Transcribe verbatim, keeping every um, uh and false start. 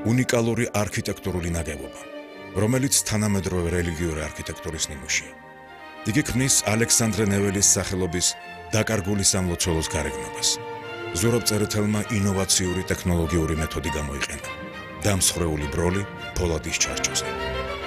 უნიკალური არქიტექტურული ნაგებობა, რომელიც თანამედროვე რელიგიური არქიტექტურის ნიმუშია. იგი ქმნის ალექსანდრე ნეველის სახელობის დაკარგული სამლოცველოს გარეგნობას. ზურაბ წერეთელმა ინოვაციური ტექნოლოგიური მეთოდი გამოიყენა. დამსხვრეული ბროლი ფოლადის ჩარჩოზე.